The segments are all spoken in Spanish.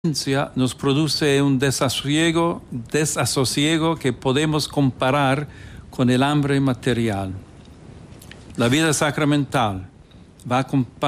nos produce un desasosiego que podemos comparar con el hambre material. La vida sacramental va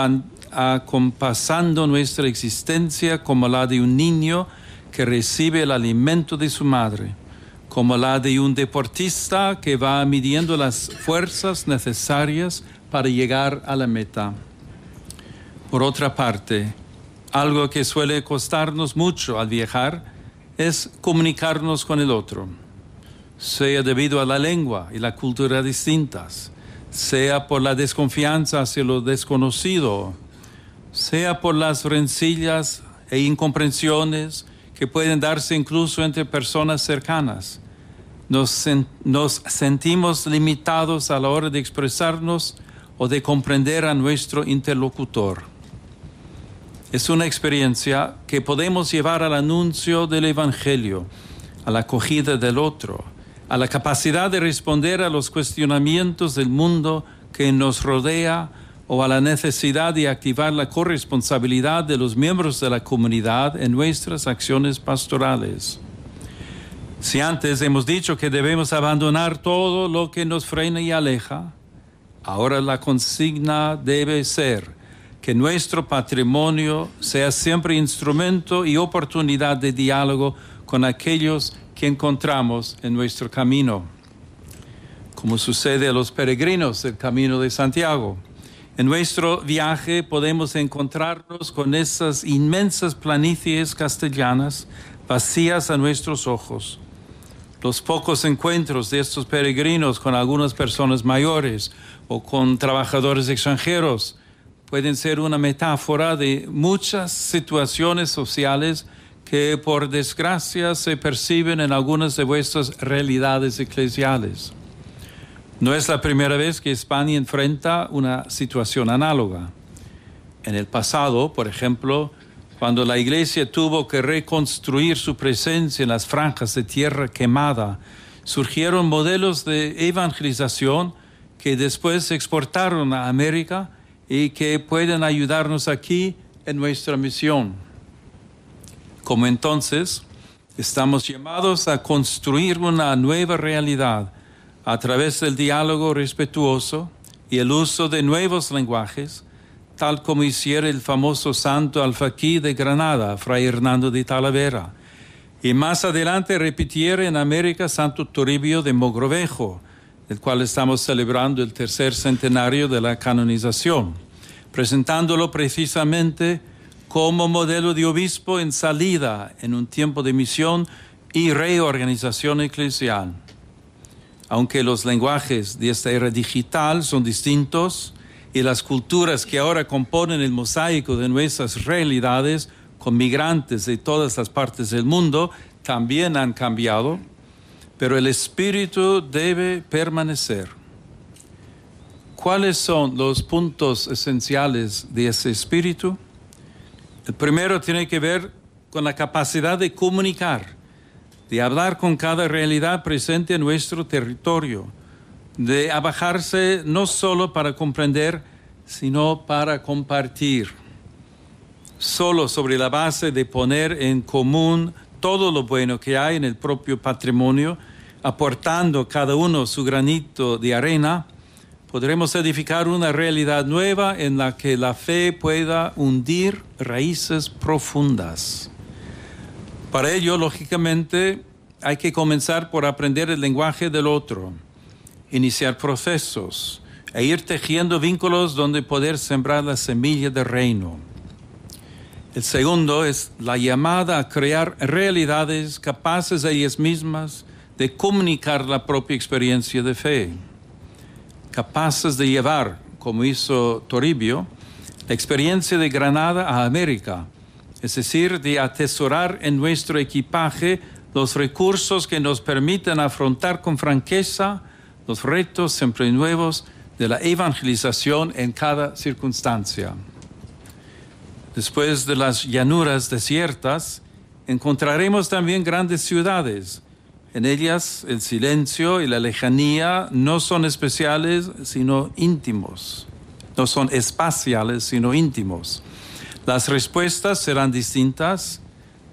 acompasando nuestra existencia como la de un niño que recibe el alimento de su madre, como la de un deportista que va midiendo las fuerzas necesarias para llegar a la meta. Por otra parte, algo que suele costarnos mucho al viajar es comunicarnos con el otro, sea debido a la lengua y la cultura distintas, sea por la desconfianza hacia lo desconocido, sea por las rencillas e incomprensiones que pueden darse incluso entre personas cercanas. Nos sentimos limitados a la hora de expresarnos o de comprender a nuestro interlocutor. Es una experiencia que podemos llevar al anuncio del Evangelio, a la acogida del otro, a la capacidad de responder a los cuestionamientos del mundo que nos rodea o a la necesidad de activar la corresponsabilidad de los miembros de la comunidad en nuestras acciones pastorales. Si antes hemos dicho que debemos abandonar todo lo que nos frena y aleja, ahora la consigna debe ser que nuestro patrimonio sea siempre instrumento y oportunidad de diálogo con aquellos que encontramos en nuestro camino, como sucede a los peregrinos del Camino de Santiago. En nuestro viaje podemos encontrarnos con esas inmensas planicies castellanas vacías a nuestros ojos. Los pocos encuentros de estos peregrinos con algunas personas mayores o con trabajadores extranjeros pueden ser una metáfora de muchas situaciones sociales que por desgracia se perciben en algunas de vuestras realidades eclesiales. No es la primera vez que España enfrenta una situación análoga. En el pasado, por ejemplo, cuando la Iglesia tuvo que reconstruir su presencia en las franjas de tierra quemada, surgieron modelos de evangelización que después se exportaron a América y que pueden ayudarnos aquí en nuestra misión. Como entonces, estamos llamados a construir una nueva realidad a través del diálogo respetuoso y el uso de nuevos lenguajes, tal como hiciera el famoso santo alfaquí de Granada, Fray Hernando de Talavera, y más adelante repitiera en América Santo Toribio de Mogrovejo, del cual estamos celebrando el 3er centenario de la canonización, presentándolo precisamente como modelo de obispo en salida en un tiempo de misión y reorganización eclesial. Aunque los lenguajes de esta era digital son distintos y las culturas que ahora componen el mosaico de nuestras realidades con migrantes de todas las partes del mundo también han cambiado, pero el espíritu debe permanecer. ¿Cuáles son los puntos esenciales de ese espíritu? El primero tiene que ver con la capacidad de comunicar, de hablar con cada realidad presente en nuestro territorio, de abajarse no solo para comprender, sino para compartir. Solo sobre la base de poner en común todo lo bueno que hay en el propio patrimonio, aportando cada uno su granito de arena, podremos edificar una realidad nueva en la que la fe pueda hundir raíces profundas. Para ello, lógicamente, hay que comenzar por aprender el lenguaje del otro, iniciar procesos e ir tejiendo vínculos donde poder sembrar la semilla del reino. El segundo es la llamada a crear realidades capaces de ellas mismas de comunicar la propia experiencia de fe, capaces de llevar, como hizo Toribio, la experiencia de Granada a América, es decir, de atesorar en nuestro equipaje los recursos que nos permiten afrontar con franqueza los retos siempre nuevos de la evangelización en cada circunstancia. Después de las llanuras desiertas, encontraremos también grandes ciudades. En ellas el silencio y la lejanía no son especiales, sino íntimos. No son espaciales, sino íntimos. Las respuestas serán distintas,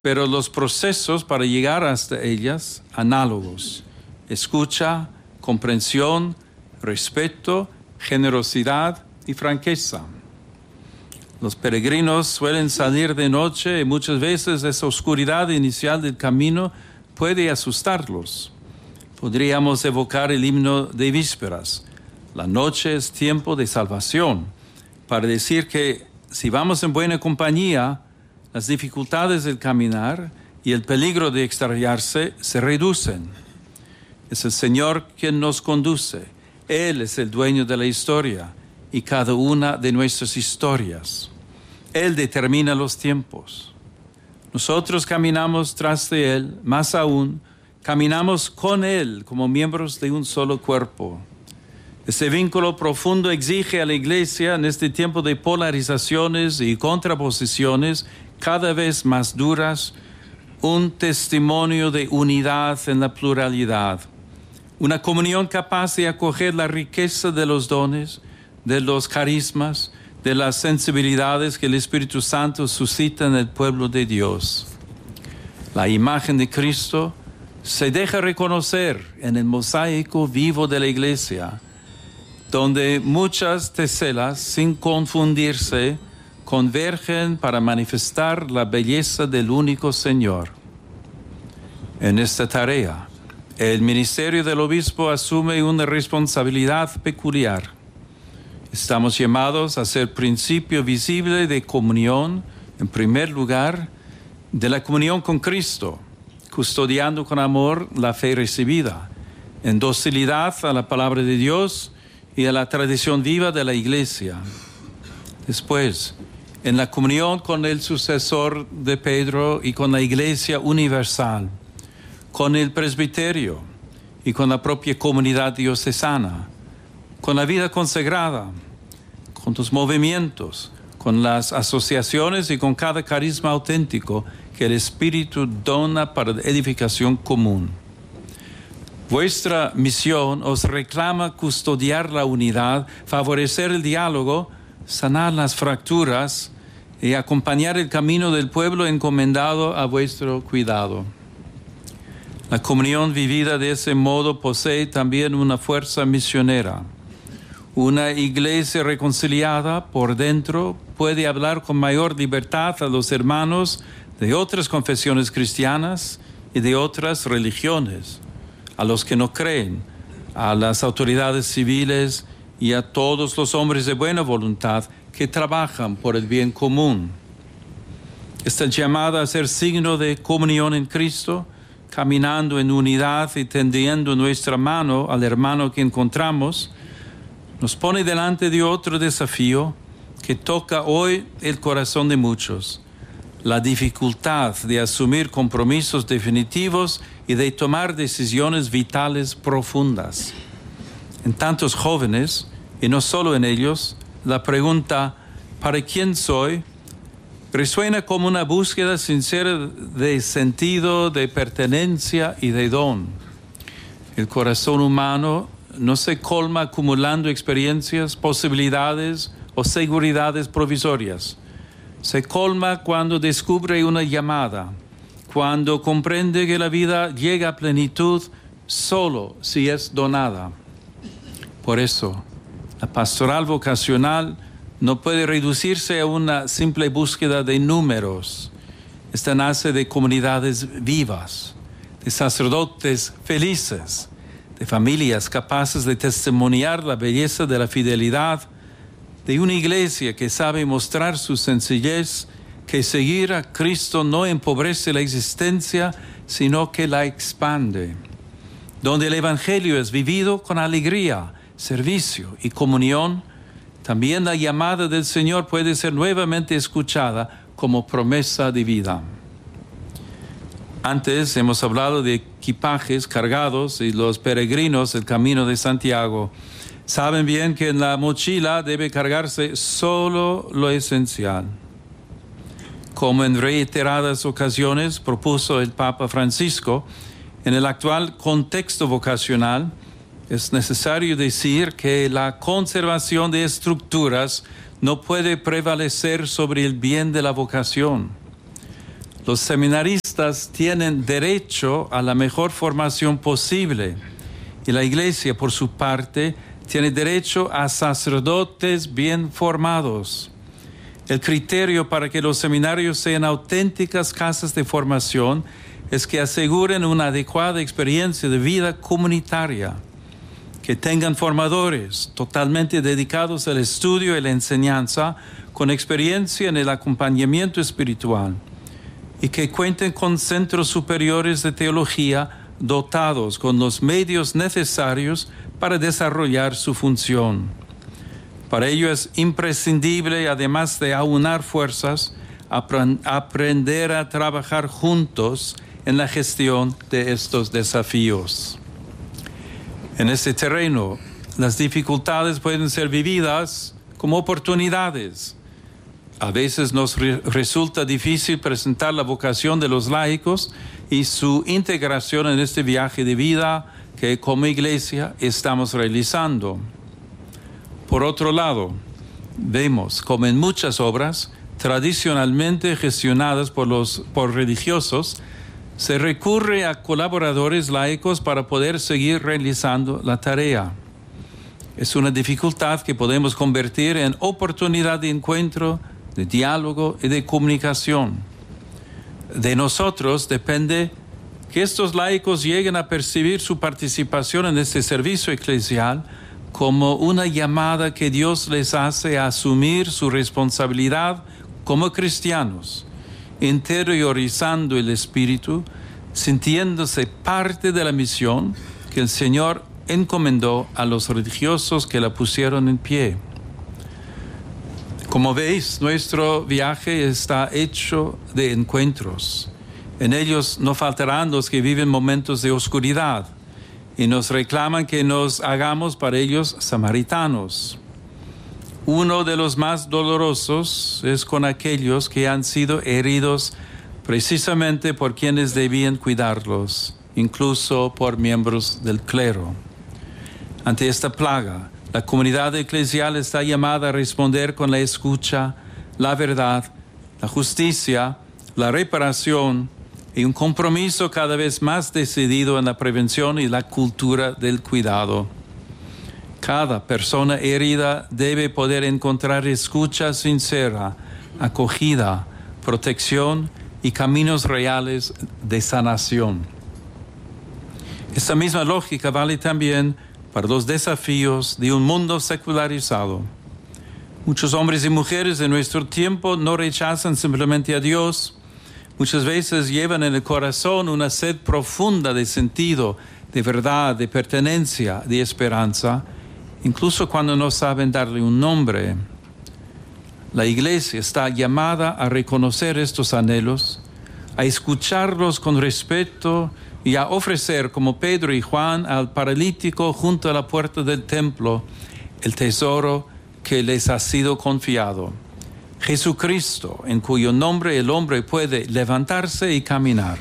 pero los procesos para llegar hasta ellas análogos: escucha, comprensión, respeto, generosidad y franqueza. Los peregrinos suelen salir de noche y muchas veces esa oscuridad inicial del camino puede asustarlos. Podríamos evocar el himno de vísperas: la noche es tiempo de salvación, para decir que si vamos en buena compañía, las dificultades del caminar y el peligro de extraviarse se reducen. Es el Señor quien nos conduce. Él es el dueño de la historia y cada una de nuestras historias. Él determina los tiempos. Nosotros caminamos tras de Él, más aún, caminamos con Él como miembros de un solo cuerpo. Este vínculo profundo exige a la Iglesia, en este tiempo de polarizaciones y contraposiciones cada vez más duras, un testimonio de unidad en la pluralidad. Una comunión capaz de acoger la riqueza de los dones, de los carismas, de las sensibilidades que el Espíritu Santo suscita en el pueblo de Dios. La imagen de Cristo se deja reconocer en el mosaico vivo de la Iglesia, donde muchas teselas, sin confundirse, convergen para manifestar la belleza del único Señor. En esta tarea, el ministerio del obispo asume una responsabilidad peculiar. Estamos llamados a ser principio visible de comunión, en primer lugar, de la comunión con Cristo, custodiando con amor la fe recibida, en docilidad a la palabra de Dios y a la tradición viva de la Iglesia. Después, en la comunión con el sucesor de Pedro y con la Iglesia universal, con el presbiterio y con la propia comunidad diocesana, con la vida consagrada, con tus movimientos, con las asociaciones y con cada carisma auténtico que el Espíritu dona para la edificación común. Vuestra misión os reclama custodiar la unidad, favorecer el diálogo, sanar las fracturas y acompañar el camino del pueblo encomendado a vuestro cuidado. La comunión vivida de ese modo posee también una fuerza misionera. Una iglesia reconciliada por dentro puede hablar con mayor libertad a los hermanos de otras confesiones cristianas y de otras religiones, a los que no creen, a las autoridades civiles y a todos los hombres de buena voluntad que trabajan por el bien común. Esta llamada a ser signo de comunión en Cristo, caminando en unidad y tendiendo nuestra mano al hermano que encontramos, nos pone delante de otro desafío que toca hoy el corazón de muchos: la dificultad de asumir compromisos definitivos y de tomar decisiones vitales profundas. En tantos jóvenes, y no solo en ellos, la pregunta ¿para quién soy? Resuena como una búsqueda sincera de sentido, de pertenencia y de don. El corazón humano no se colma acumulando experiencias, posibilidades o seguridades provisorias. Se colma cuando descubre una llamada, cuando comprende que la vida llega a plenitud solo si es donada. Por eso, la pastoral vocacional no puede reducirse a una simple búsqueda de números. Esta nace de comunidades vivas, de sacerdotes felices, de familias capaces de testimoniar la belleza de la fidelidad, de una iglesia que sabe mostrar su sencillez, que seguir a Cristo no empobrece la existencia, sino que la expande, donde el Evangelio es vivido con alegría, servicio y comunión. También la llamada del Señor puede ser nuevamente escuchada como promesa de vida. Antes hemos hablado de equipajes cargados y los peregrinos del Camino de Santiago saben bien que en la mochila debe cargarse solo lo esencial. Como en reiteradas ocasiones propuso el Papa Francisco, en el actual contexto vocacional es necesario decir que la conservación de estructuras no puede prevalecer sobre el bien de la vocación. Los seminaristas tienen derecho a la mejor formación posible y la Iglesia, por su parte, tiene derecho a sacerdotes bien formados. El criterio para que los seminarios sean auténticas casas de formación es que aseguren una adecuada experiencia de vida comunitaria, que tengan formadores totalmente dedicados al estudio y la enseñanza, con experiencia en el acompañamiento espiritual, y que cuenten con centros superiores de teología dotados con los medios necesarios para desarrollar su función. Para ello es imprescindible, además de aunar fuerzas, aprender a trabajar juntos en la gestión de estos desafíos. En este terreno, las dificultades pueden ser vividas como oportunidades. A veces nos resulta difícil presentar la vocación de los laicos y su integración en este viaje de vida que como iglesia estamos realizando. Por otro lado, vemos como en muchas obras tradicionalmente gestionadas por religiosos, se recurre a colaboradores laicos para poder seguir realizando la tarea. Es una dificultad que podemos convertir en oportunidad de encuentro, de diálogo y de comunicación. De nosotros depende que estos laicos lleguen a percibir su participación en este servicio eclesial como una llamada que Dios les hace a asumir su responsabilidad como cristianos, interiorizando el espíritu, sintiéndose parte de la misión que el Señor encomendó a los religiosos que la pusieron en pie. Como veis, nuestro viaje está hecho de encuentros. En ellos no faltarán los que viven momentos de oscuridad y nos reclaman que nos hagamos para ellos samaritanos. Uno de los más dolorosos es con aquellos que han sido heridos precisamente por quienes debían cuidarlos, incluso por miembros del clero. Ante esta plaga, la comunidad eclesial está llamada a responder con la escucha, la verdad, la justicia, la reparación y un compromiso cada vez más decidido en la prevención y la cultura del cuidado. Cada persona herida debe poder encontrar escucha sincera, acogida, protección y caminos reales de sanación. Esta misma lógica vale también para los desafíos de un mundo secularizado. Muchos hombres y mujeres de nuestro tiempo no rechazan simplemente a Dios. Muchas veces llevan en el corazón una sed profunda de sentido, de verdad, de pertenencia, de esperanza, incluso cuando no saben darle un nombre. La Iglesia está llamada a reconocer estos anhelos, a escucharlos con respeto y a ofrecer, como Pedro y Juan, al paralítico junto a la puerta del templo, el tesoro que les ha sido confiado. Jesucristo, en cuyo nombre el hombre puede levantarse y caminar.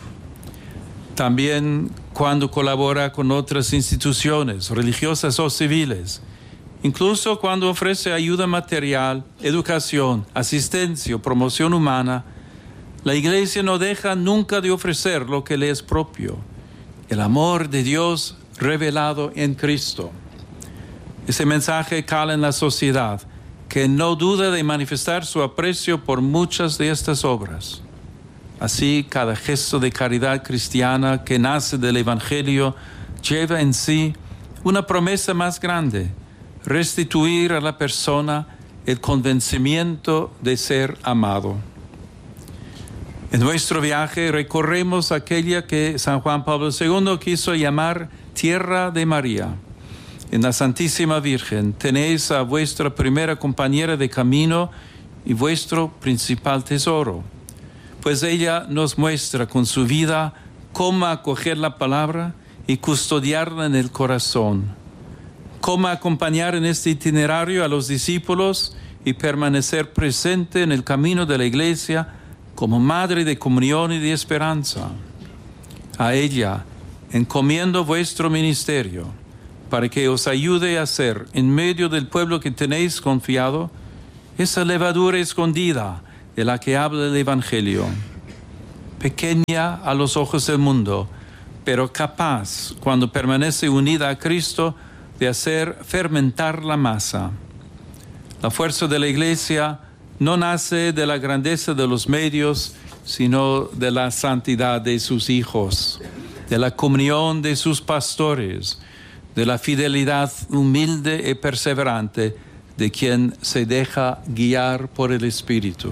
También cuando colabora con otras instituciones, religiosas o civiles, incluso cuando ofrece ayuda material, educación, asistencia o promoción humana, la Iglesia no deja nunca de ofrecer lo que le es propio, el amor de Dios revelado en Cristo. Ese mensaje cala en la sociedad, que no duda de manifestar su aprecio por muchas de estas obras. Así, cada gesto de caridad cristiana que nace del Evangelio lleva en sí una promesa más grande: restituir a la persona el convencimiento de ser amado. En nuestro viaje recorremos aquella que San Juan Pablo II quiso llamar Tierra de María. En la Santísima Virgen tenéis a vuestra primera compañera de camino y vuestro principal tesoro, pues ella nos muestra con su vida cómo acoger la palabra y custodiarla en el corazón, cómo acompañar en este itinerario a los discípulos y permanecer presente en el camino de la Iglesia como madre de comunión y de esperanza. A ella encomiendo vuestro ministerio, para que os ayude a hacer, en medio del pueblo que tenéis confiado, esa levadura escondida de la que habla el Evangelio. pequeña a los ojos del mundo, pero capaz, cuando permanece unida a Cristo, de hacer fermentar la masa. La fuerza de la Iglesia no nace de la grandeza de los medios, sino de la santidad de sus hijos, de la comunión de sus pastores, de la fidelidad humilde y perseverante de quien se deja guiar por el Espíritu.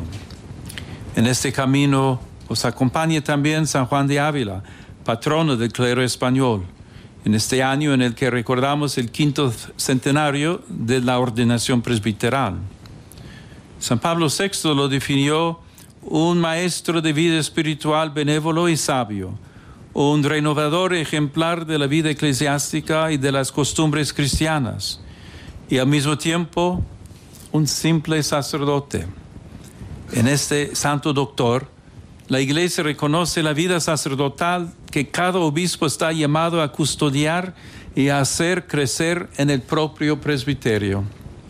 En este camino os acompaña también San Juan de Ávila, patrono del clero español, en este año en el que recordamos el 5º centenario de la ordenación presbiteral. San Pablo VI lo definió un maestro de vida espiritual benévolo y sabio, un renovador ejemplar de la vida eclesiástica y de las costumbres cristianas, y al mismo tiempo un simple sacerdote. En este santo doctor, la Iglesia reconoce la vida sacerdotal que cada obispo está llamado a custodiar y a hacer crecer en el propio presbiterio.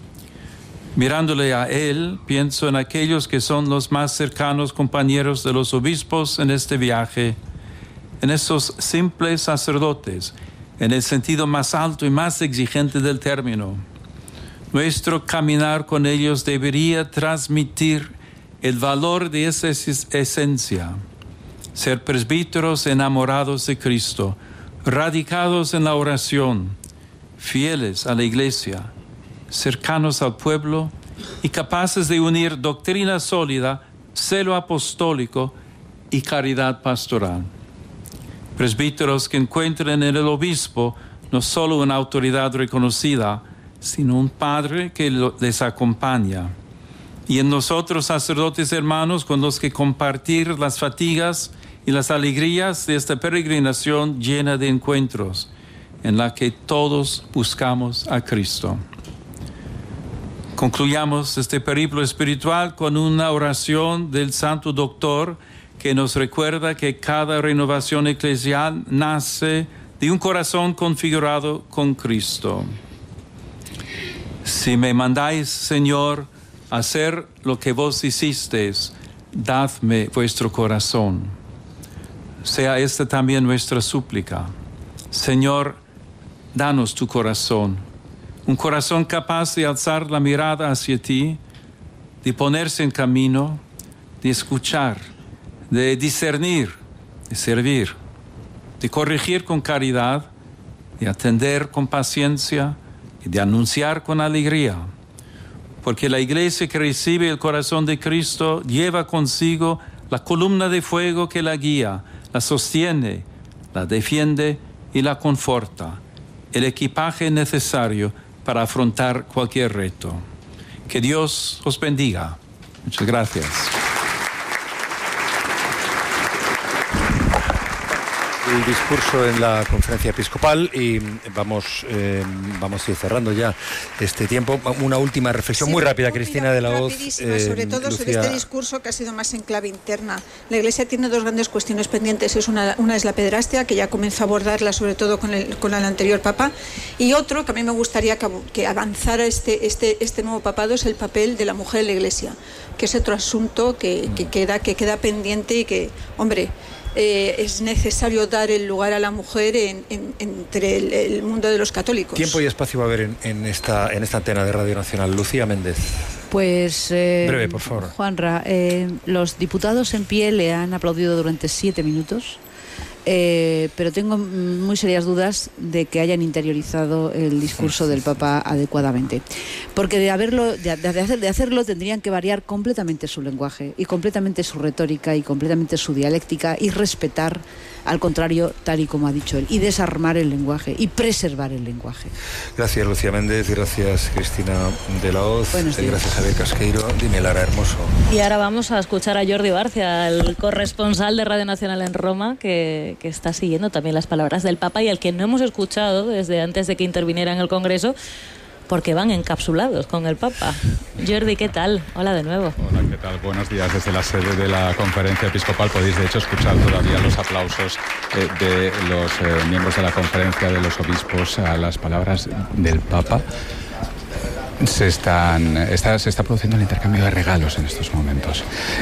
Mirándole a él, pienso en aquellos que son los más cercanos compañeros de los obispos en este viaje, en esos simples sacerdotes, en el sentido más alto y más exigente del término. Nuestro caminar con ellos debería transmitir el valor de esa esencia, ser presbíteros enamorados de Cristo, radicados en la oración, fieles a la Iglesia, cercanos al pueblo y capaces de unir doctrina sólida, celo apostólico y caridad pastoral. Presbíteros que encuentren en el obispo no solo una autoridad reconocida, sino un padre que les acompaña. Y en nosotros, sacerdotes hermanos, con los que compartir las fatigas y las alegrías de esta peregrinación llena de encuentros, en la que todos buscamos a Cristo. Concluyamos este periplo espiritual con una oración del Santo Doctor que nos recuerda que cada renovación eclesial nace de un corazón configurado con Cristo. Si me mandáis, Señor, a hacer lo que vos hicisteis, dadme vuestro corazón. Sea esta también nuestra súplica. Señor, danos tu corazón, un corazón capaz de alzar la mirada hacia ti, de ponerse en camino, de escuchar, de discernir, de servir, de corregir con caridad, de atender con paciencia y de anunciar con alegría. Porque la Iglesia que recibe el corazón de Cristo lleva consigo la columna de fuego que la guía, la sostiene, la defiende y la conforta, el equipaje necesario para afrontar cualquier reto. Que Dios os bendiga. Muchas gracias. El discurso en la conferencia episcopal y vamos a ir cerrando ya este tiempo. Una última reflexión muy rápida, Cristina de la Hoz. Sobre todo Lucía. sobre este discurso que ha sido más en clave interna. La Iglesia tiene dos grandes cuestiones pendientes. Una es la pederastia, que ya comenzó a abordarla sobre todo con el anterior Papa, y otro que a mí me gustaría que avanzara este nuevo papado es el papel de la mujer en la Iglesia, que es otro asunto que queda pendiente y que, hombre, es necesario dar el lugar a la mujer entre el mundo de los católicos. Tiempo y espacio va a haber en esta antena de Radio Nacional. Lucía Méndez. Pues, breve, por favor. Juanra, los diputados en pie le han aplaudido durante 7 minutos. Pero tengo muy serias dudas de que hayan interiorizado el discurso del Papa adecuadamente, porque de hacerlo tendrían que variar completamente su lenguaje y completamente su retórica y completamente su dialéctica y respetar, al contrario, tal y como ha dicho él, y desarmar el lenguaje y preservar el lenguaje. Gracias, Lucía Méndez, gracias, Cristina de la Hoz, gracias, Javier Casqueiro. Dime, Lara Hermoso. Y ahora vamos a escuchar a Jordi Barcia, el corresponsal de Radio Nacional en Roma, que está siguiendo también las palabras del Papa y al que no hemos escuchado desde antes de que interviniera en el Congreso, porque van encapsulados con el Papa. Jordi, ¿qué tal? Hola de nuevo. Hola, ¿qué tal? Buenos días. Desde la sede de la conferencia episcopal podéis, de hecho, escuchar todavía los aplausos de los miembros de la conferencia, de los obispos, a las palabras del Papa. Se está produciendo el intercambio de regalos en estos momentos.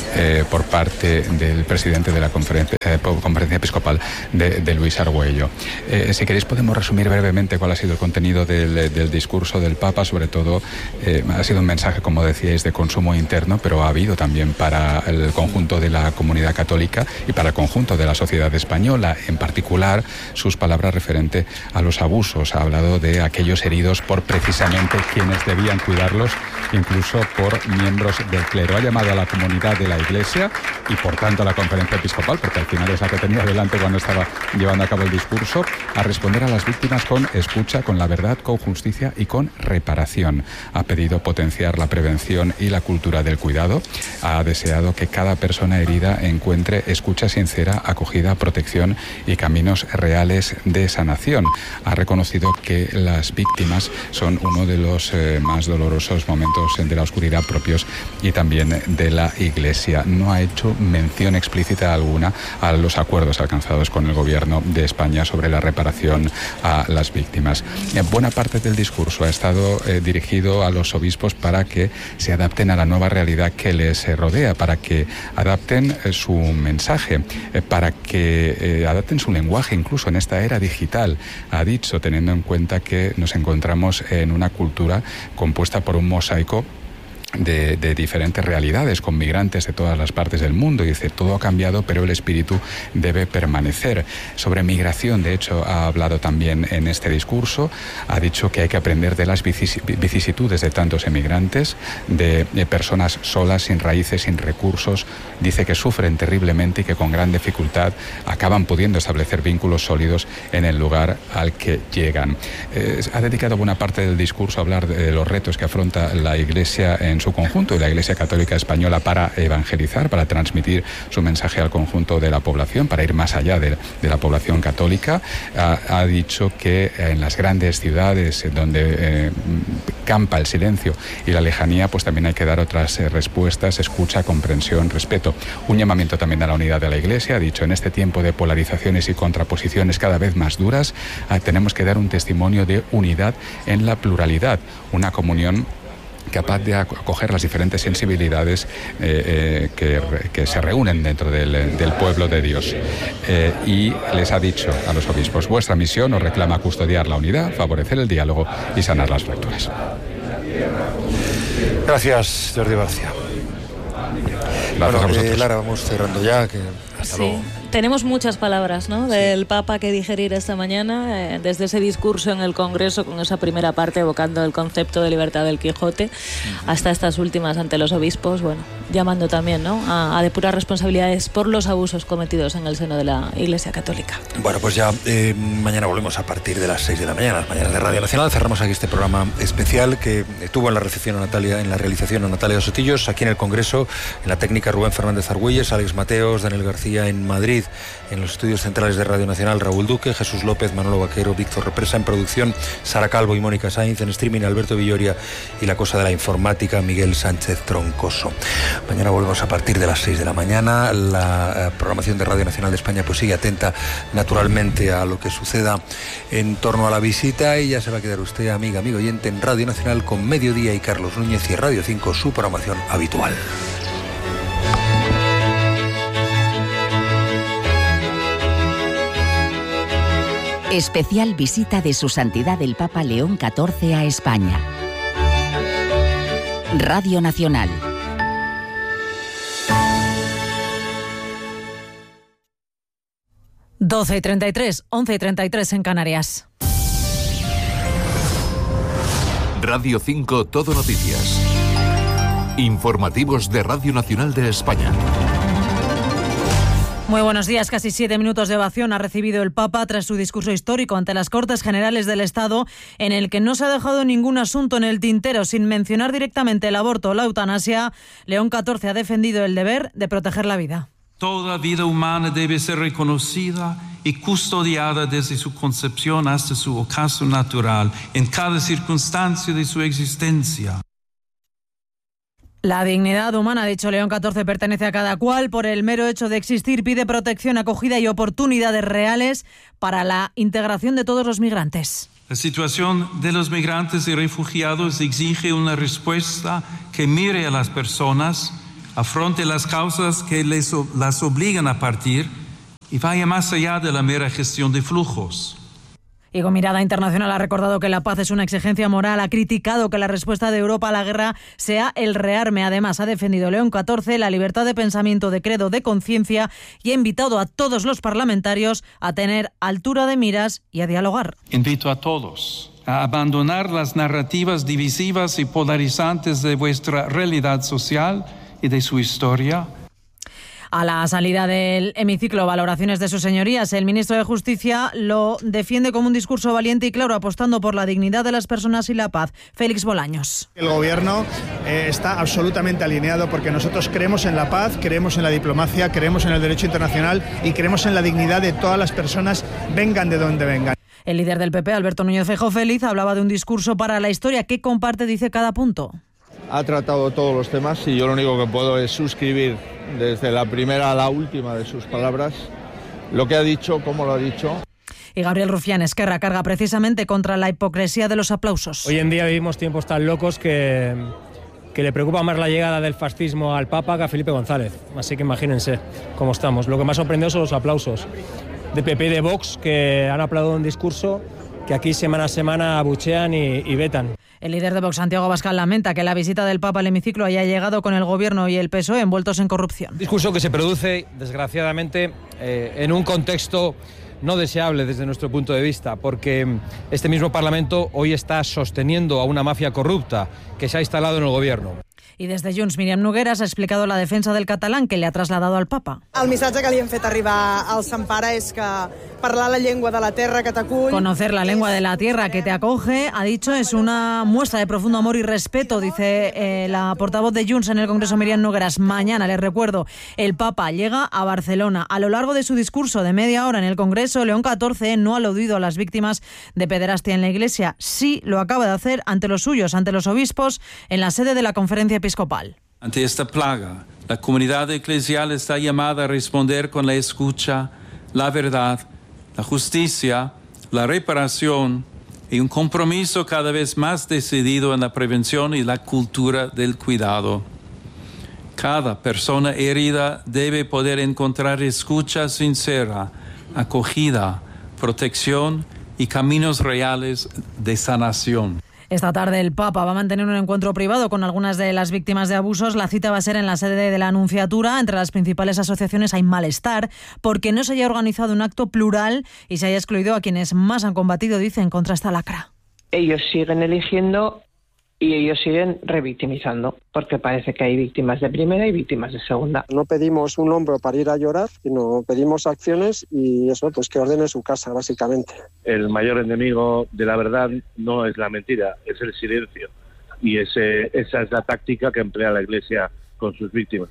por parte del presidente de la conferencia episcopal de Luis Argüello. Si queréis podemos resumir brevemente cuál ha sido el contenido del discurso del Papa. Sobre todo ha sido un mensaje, como decíais, de consumo interno, pero ha habido también para el conjunto de la comunidad católica y para el conjunto de la sociedad española, en particular sus palabras referente a los abusos. Ha hablado de aquellos heridos por precisamente quienes debían cuidarlos, incluso por miembros del clero. Ha llamado a la comunidad de la Iglesia y por tanto a la conferencia episcopal, porque al final es la que tenía delante cuando estaba llevando a cabo el discurso, a responder a las víctimas con escucha, con la verdad, con justicia y con reparación. Ha pedido potenciar la prevención y la cultura del cuidado. Ha deseado que cada persona herida encuentre escucha sincera, acogida, protección y caminos reales de sanación. Ha reconocido que las víctimas son uno de los más dolorosos momentos de la oscuridad propios y también de la Iglesia. No ha hecho mención explícita alguna a los acuerdos alcanzados con el Gobierno de España sobre la reparación a las víctimas. Buena parte del discurso ha estado dirigido a los obispos para que se adapten a la nueva realidad que les rodea, para que adapten su mensaje, para que adapten su lenguaje incluso en esta era digital. Ha dicho, teniendo en cuenta que nos encontramos en una cultura compuesta por un mosaico de diferentes realidades, con migrantes de todas las partes del mundo. Dice, todo ha cambiado, pero el espíritu debe permanecer. Sobre migración, de hecho, ha hablado también en este discurso. Ha dicho que hay que aprender de las vicisitudes de tantos emigrantes, de personas solas, sin raíces, sin recursos. Dice que sufren terriblemente y que con gran dificultad acaban pudiendo establecer vínculos sólidos en el lugar al que llegan. Ha dedicado buena parte del discurso a hablar de los retos que afronta la Iglesia en su conjunto y la Iglesia Católica Española para evangelizar, para transmitir su mensaje al conjunto de la población, para ir más allá de la población católica. Ha dicho que en las grandes ciudades donde campa el silencio y la lejanía, pues también hay que dar otras respuestas, escucha, comprensión, respeto. Un llamamiento también a la unidad de la Iglesia. Ha dicho, en este tiempo de polarizaciones y contraposiciones cada vez más duras, tenemos que dar un testimonio de unidad en la pluralidad, una comunión capaz de acoger las diferentes sensibilidades que se reúnen dentro del pueblo de Dios. Y les ha dicho a los obispos, vuestra misión os reclama custodiar la unidad, favorecer el diálogo y sanar las fracturas. Gracias, Jordi Barcia. Gracias a vosotros. Lara, vamos cerrando ya. Hasta luego. Tenemos muchas palabras, ¿no?, del Papa que digerir esta mañana, desde ese discurso en el Congreso, con esa primera parte evocando el concepto de libertad del Quijote, hasta estas últimas ante los obispos, bueno, llamando también, ¿no?, a depurar responsabilidades por los abusos cometidos en el seno de la Iglesia Católica. Bueno, pues ya mañana volvemos a partir de las 6 de la mañana, las mañanas de Radio Nacional. Cerramos aquí este programa especial que tuvo en la realización a Natalia Sotillos, aquí en el Congreso, en la técnica Rubén Fernández Argüelles, Alex Mateos, Daniel García en Madrid, en los estudios centrales de Radio Nacional, Raúl Duque, Jesús López, Manolo Vaquero, Víctor Represa, en producción, Sara Calvo y Mónica Sainz, en streaming, Alberto Villoria, y la cosa de la informática, Miguel Sánchez Troncoso. Mañana volvemos a partir de las 6 de la mañana. La programación de Radio Nacional de España pues sigue atenta naturalmente a lo que suceda en torno a la visita, y ya se va a quedar usted, amigo oyente, en Radio Nacional con Mediodía y Carlos Núñez y Radio 5, su programación habitual. Especial visita de Su Santidad el Papa León XIV a España. Radio Nacional. — 12:33, 11:33 en Canarias. Radio 5 Todo Noticias. Informativos de Radio Nacional de España. Muy buenos días. Casi 7 minutos de ovación ha recibido el Papa tras su discurso histórico ante las Cortes Generales del Estado, en el que no se ha dejado ningún asunto en el tintero. Sin mencionar directamente el aborto o la eutanasia, León XIV ha defendido el deber de proteger la vida. Toda vida humana debe ser reconocida y custodiada desde su concepción hasta su ocaso natural, en cada circunstancia de su existencia. La dignidad humana, ha dicho León XIV, pertenece a cada cual. Por el mero hecho de existir, pide protección, acogida y oportunidades reales para la integración de todos los migrantes. La situación de los migrantes y refugiados exige una respuesta que mire a las personas, afronte las causas que las obligan a partir y vaya más allá de la mera gestión de flujos. Y con mirada internacional ha recordado que la paz es una exigencia moral, ha criticado que la respuesta de Europa a la guerra sea el rearme. Además, ha defendido León XIV la libertad de pensamiento, de credo, de conciencia y ha invitado a todos los parlamentarios a tener altura de miras y a dialogar. Invito a todos a abandonar las narrativas divisivas y polarizantes de vuestra realidad social y de su historia. A la salida del hemiciclo, valoraciones de sus señorías. El ministro de Justicia lo defiende como un discurso valiente y claro, apostando por la dignidad de las personas y la paz. Félix Bolaños. El Gobierno está absolutamente alineado porque nosotros creemos en la paz, creemos en la diplomacia, creemos en el derecho internacional y creemos en la dignidad de todas las personas, vengan de donde vengan. El líder del PP, Alberto Núñez Feijóo Feliz, hablaba de un discurso para la historia que comparte, dice, cada punto. Ha tratado todos los temas y yo lo único que puedo es suscribir desde la primera a la última de sus palabras, lo que ha dicho, cómo lo ha dicho. Y Gabriel Rufián, Esquerra, carga precisamente contra la hipocresía de los aplausos. Hoy en día vivimos tiempos tan locos que le preocupa más la llegada del fascismo al Papa que a Felipe González. Así que imagínense cómo estamos. Lo que más sorprendió son los aplausos de PP y de Vox, que han aplaudido un discurso que aquí semana a semana abuchean y vetan. El líder de Vox, Santiago Abascal, lamenta que la visita del Papa al hemiciclo haya llegado con el Gobierno y el PSOE envueltos en corrupción. Discurso que se produce, desgraciadamente, en un contexto no deseable desde nuestro punto de vista, porque este mismo Parlamento hoy está sosteniendo a una mafia corrupta que se ha instalado en el Gobierno. Y desde Junts, Míriam Nogueras ha explicado la defensa del catalán que le ha trasladado al Papa. El missatge que li hem fet arribar al Sant Pare és que parlar la llengua de la terra que t'acull... Conocer la lengua de la tierra que te acoge, ha dicho, es una muestra de profundo amor y respeto, dice la portavoz de Junts en el Congreso, Míriam Nogueras. Mañana, les recuerdo, el Papa llega a Barcelona. A lo largo de su discurso de media hora en el Congreso, León XIV no ha aludido a las víctimas de pederastia en la Iglesia. Sí lo acaba de hacer ante los suyos, ante los obispos, en la sede de la Conferencia Episcopal. Ante esta plaga, la comunidad eclesial está llamada a responder con la escucha, la verdad, la justicia, la reparación y un compromiso cada vez más decidido en la prevención y la cultura del cuidado. Cada persona herida debe poder encontrar escucha sincera, acogida, protección y caminos reales de sanación. Esta tarde el Papa va a mantener un encuentro privado con algunas de las víctimas de abusos. La cita va a ser en la sede de la Anunciatura. Entre las principales asociaciones hay malestar porque no se haya organizado un acto plural y se haya excluido a quienes más han combatido, dicen, contra esta lacra. Ellos siguen eligiendo y ellos siguen revictimizando, porque parece que hay víctimas de primera y víctimas de segunda. No pedimos un hombro para ir a llorar, sino pedimos acciones y eso, pues que ordene su casa, básicamente. El mayor enemigo de la verdad no es la mentira, es el silencio. Y esa es la táctica que emplea la Iglesia con sus víctimas.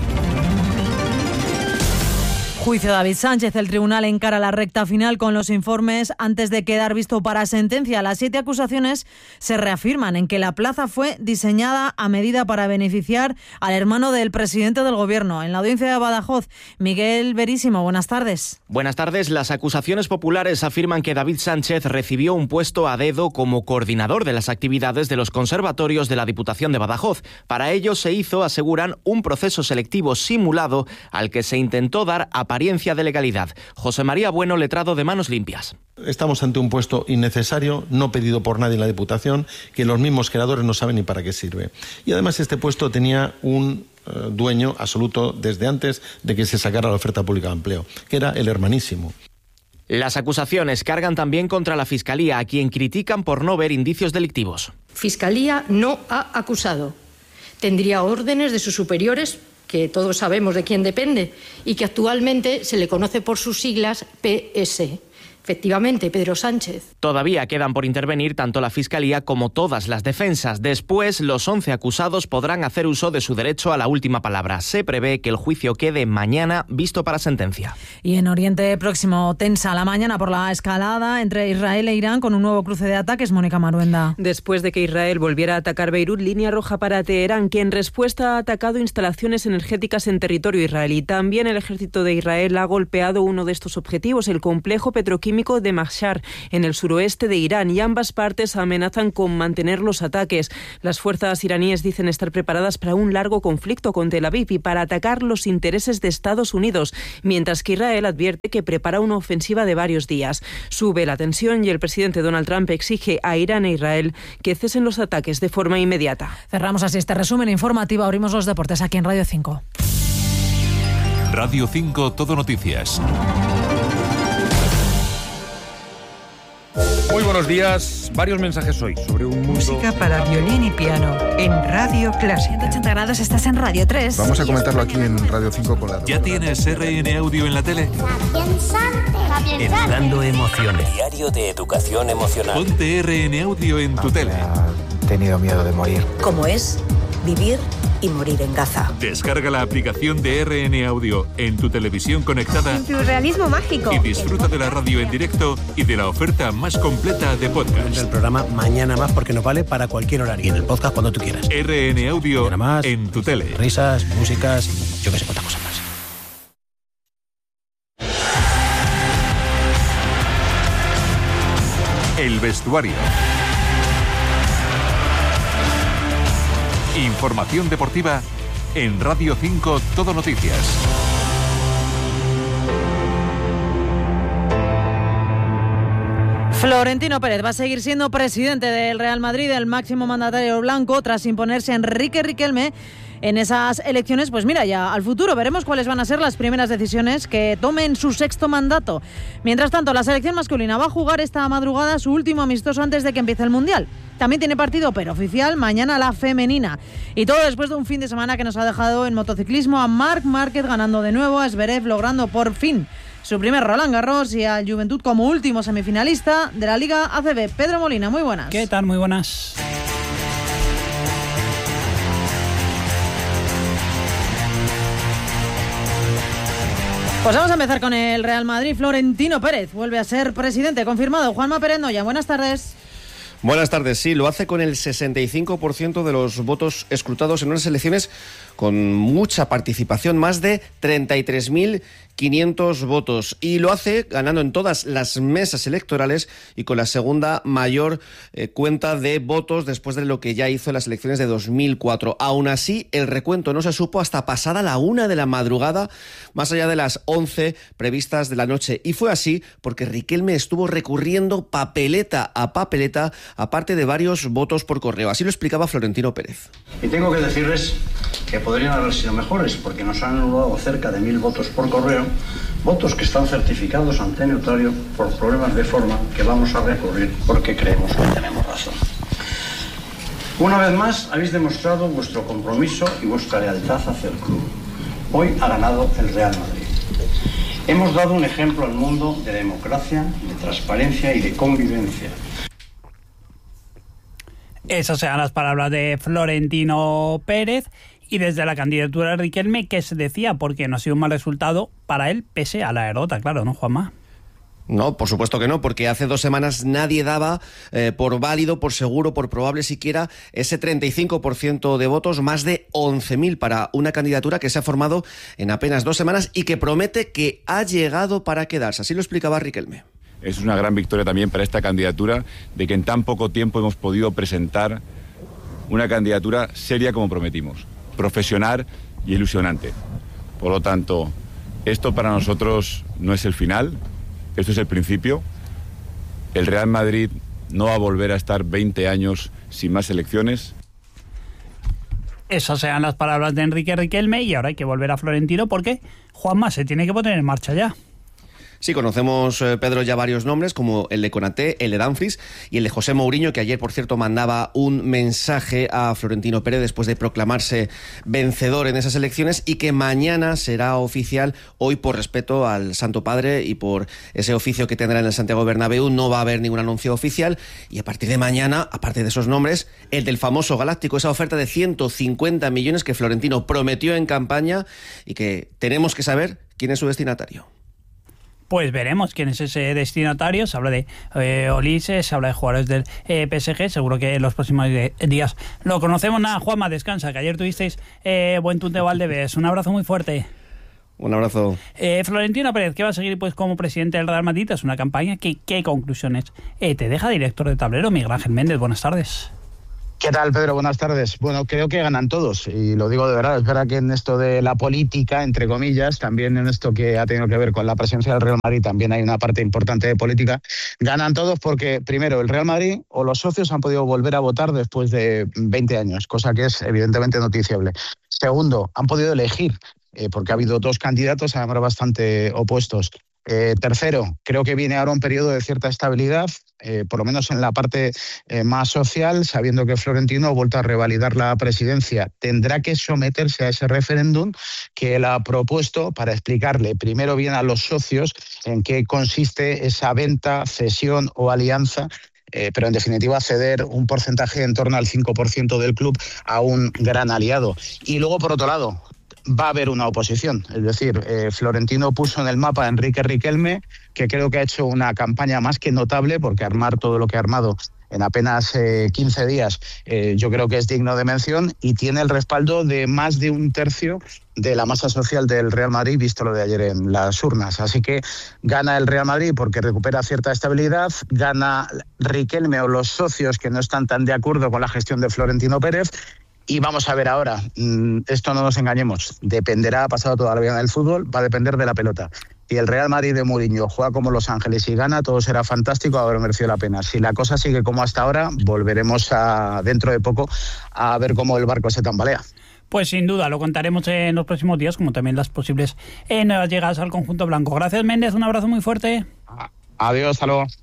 Juicio David Sánchez. El tribunal encara la recta final con los informes antes de quedar visto para sentencia. Las 7 acusaciones se reafirman en que la plaza fue diseñada a medida para beneficiar al hermano del presidente del Gobierno. En la audiencia de Badajoz, Miguel Verísimo, buenas tardes. Buenas tardes. Las acusaciones populares afirman que David Sánchez recibió un puesto a dedo como coordinador de las actividades de los conservatorios de la Diputación de Badajoz. Para ello se hizo, aseguran, un proceso selectivo simulado al que se intentó dar apariencia de legalidad. José María Bueno, letrado de Manos Limpias. Estamos ante un puesto innecesario, no pedido por nadie en la Diputación, que los mismos creadores no saben ni para qué sirve. Y además este puesto tenía un dueño absoluto desde antes de que se sacara la oferta pública de empleo, que era el hermanísimo. Las acusaciones cargan también contra la Fiscalía, a quien critican por no ver indicios delictivos. Fiscalía no ha acusado. Tendría órdenes de sus superiores, que todos sabemos de quién depende, y que actualmente se le conoce por sus siglas PS. Efectivamente, Pedro Sánchez. Todavía quedan por intervenir tanto la Fiscalía como todas las defensas. Después, los 11 acusados podrán hacer uso de su derecho a la última palabra. Se prevé que el juicio quede mañana visto para sentencia. Y en Oriente Próximo, tensa la mañana por la escalada entre Israel e Irán con un nuevo cruce de ataques. Mónica Maruenda. Después de que Israel volviera a atacar Beirut, línea roja para Teherán, que en respuesta ha atacado instalaciones energéticas en territorio israelí. También el ejército de Israel ha golpeado uno de estos objetivos, el complejo petroquímico químico de Mashhad, en el suroeste de Irán, y ambas partes amenazan con mantener los ataques. Las fuerzas iraníes dicen estar preparadas para un largo conflicto con Tel Aviv y para atacar los intereses de Estados Unidos, mientras que Israel advierte que prepara una ofensiva de varios días. Sube la tensión y el presidente Donald Trump exige a Irán e Israel que cesen los ataques de forma inmediata. Cerramos así este resumen informativo. Abrimos los deportes aquí en Radio 5. Radio 5 Todo Noticias. Muy buenos días. Varios mensajes hoy sobre un mundo... Música para violín y piano en Radio Clásica. 180 grados, estás en Radio 3. Vamos a comentarlo aquí en Radio 5 con la... ¿Ya tienes RN Audio en la tele? Educando emociones. Diario de educación emocional. Ponte RN Audio en tu tele. He tenido miedo de morir. ¿Cómo es vivir y morir en Gaza? Descarga la aplicación de RN Audio en tu televisión conectada. En tu realismo mágico. Y disfruta de la radio en directo y de la oferta más completa de podcast. El programa Mañana Más, porque nos vale para cualquier horario. Y en el podcast cuando tú quieras. RN Audio más, en tu tele. Risas, músicas, yo que sé, cuántas cosas más. El vestuario. Información deportiva en Radio 5 Todo Noticias. Florentino Pérez va a seguir siendo presidente del Real Madrid, el máximo mandatario blanco, tras imponerse a Enrique Riquelme en esas elecciones. Pues mira, ya al futuro veremos cuáles van a ser las primeras decisiones que tome en su sexto mandato. Mientras tanto, la selección masculina va a jugar esta madrugada su último amistoso antes de que empiece el Mundial. También tiene partido, pero oficial, mañana la femenina. Y todo después de un fin de semana que nos ha dejado en motociclismo a Marc Márquez ganando de nuevo, a Zverev logrando por fin su primer Roland Garros y al Juventud como último semifinalista de la Liga ACB. Pedro Molina, muy buenas. ¿Qué tal? Muy buenas. Pues vamos a empezar con el Real Madrid. Florentino Pérez vuelve a ser presidente, confirmado. Juanma Pérez Noya, buenas tardes. Buenas tardes, sí, lo hace con el 65% de los votos escrutados en unas elecciones con mucha participación, más de 33.500 votos. Y lo hace ganando en todas las mesas electorales y con la segunda mayor cuenta de votos después de lo que ya hizo en las elecciones de 2004. Aún así, el recuento no se supo hasta pasada la 1 de la madrugada, más allá de las 11 previstas de la noche. Y fue así porque Riquelme estuvo recurriendo papeleta a papeleta, aparte de varios votos por correo. Así lo explicaba Florentino Pérez. Y tengo que decirles que podrían haber sido mejores, porque nos han anulado cerca de 1.000 votos por correo, votos que están certificados ante notario por problemas de forma que vamos a recurrir porque creemos que tenemos razón. Una vez más habéis demostrado vuestro compromiso y vuestra lealtad hacia el club. Hoy ha ganado el Real Madrid. Hemos dado un ejemplo al mundo de democracia, de transparencia y de convivencia. Esas sean las palabras de Florentino Pérez. Y desde la candidatura de Riquelme, ¿qué se decía? Porque no ha sido un mal resultado para él, pese a la derrota, claro, ¿no, Juanma? No, por supuesto que no, porque hace 2 semanas nadie daba por válido, por seguro, por probable siquiera ese 35% de votos, más de 11.000 para una candidatura que se ha formado en apenas 2 semanas y que promete que ha llegado para quedarse. Así lo explicaba Riquelme. Es una gran victoria también para esta candidatura, de que en tan poco tiempo hemos podido presentar una candidatura seria como prometimos, profesional y ilusionante. Por lo tanto, esto para nosotros no es el final, esto es el principio. El Real Madrid no va a volver a estar 20 años sin más elecciones. Esas sean las palabras de Enrique Riquelme y ahora hay que volver a Florentino porque Juanma se tiene que poner en marcha ya. Sí, conocemos, Pedro, ya varios nombres, como el de Konaté, el de Dumfries y el de José Mourinho, que ayer, por cierto, mandaba un mensaje a Florentino Pérez después de proclamarse vencedor en esas elecciones y que mañana será oficial. Hoy, por respeto al Santo Padre y por ese oficio que tendrá en el Santiago Bernabéu, no va a haber ningún anuncio oficial. Y a partir de mañana, aparte de esos nombres, el del famoso Galáctico, esa oferta de 150 millones que Florentino prometió en campaña y que tenemos que saber quién es su destinatario. Pues veremos quién es ese destinatario. Se habla de Olise, se habla de jugadores del PSG. Seguro que en los próximos días lo conocemos. Nada, Juanma, descansa, que ayer tuvisteis buen tunteo Valdebebas. Un abrazo muy fuerte. Un abrazo. Florentino Pérez, que va a seguir pues como presidente del Real Madrid, es una campaña que, ¿qué conclusiones te deja director de tablero? Miguel Ángel Méndez, buenas tardes. ¿Qué tal, Pedro? Buenas tardes. Bueno, creo que ganan todos, y lo digo de verdad. Es verdad que en esto de la política, entre comillas, también en esto que ha tenido que ver con la presidencia del Real Madrid, también hay una parte importante de política. Ganan todos porque, primero, el Real Madrid o los socios han podido volver a votar después de 20 años, cosa que es evidentemente noticiable. Segundo, han podido elegir, porque ha habido dos candidatos, además bastante opuestos. Tercero, creo que viene ahora un periodo de cierta estabilidad, por lo menos en la parte más social, sabiendo que Florentino ha vuelto a revalidar la presidencia. Tendrá que someterse a ese referéndum que él ha propuesto para explicarle primero bien a los socios en qué consiste esa venta, cesión o alianza, pero en definitiva ceder un porcentaje en torno al 5% del club a un gran aliado. Y luego, por otro lado, va a haber una oposición. Es decir, Florentino puso en el mapa a Enrique Riquelme, que creo que ha hecho una campaña más que notable, porque armar todo lo que ha armado en apenas 15 días yo creo que es digno de mención, y tiene el respaldo de más de un tercio de la masa social del Real Madrid, visto lo de ayer en las urnas. Así que gana el Real Madrid porque recupera cierta estabilidad, gana Riquelme o los socios que no están tan de acuerdo con la gestión de Florentino Pérez. Y vamos a ver ahora, esto no nos engañemos, dependerá, ha pasado toda la vida en el fútbol, va a depender de la pelota. Si el Real Madrid de Mourinho juega como Los Ángeles y gana, todo será fantástico, habrá merecido la pena. Si la cosa sigue como hasta ahora, volveremos dentro de poco a ver cómo el barco se tambalea. Pues sin duda, lo contaremos en los próximos días, como también las posibles nuevas llegadas al conjunto blanco. Gracias, Méndez, un abrazo muy fuerte. Adiós, hasta luego.